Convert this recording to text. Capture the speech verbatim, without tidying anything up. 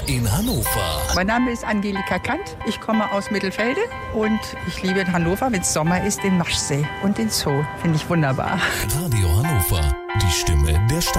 in Hannover. Mein Name ist Angelika Kant. Ich komme aus Mittelfelde und ich liebe in Hannover, wenn es Sommer ist, den Maschsee und den Zoo. Finde ich wunderbar. Radio Hannover, die Stimme der Stadt.